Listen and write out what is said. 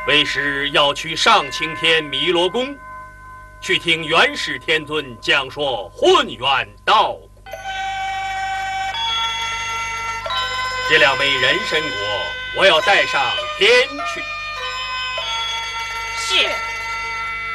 为师要去上青天弥罗宫，去听元始天尊讲说混元道果。这两枚人参果，我要带上天去。 是。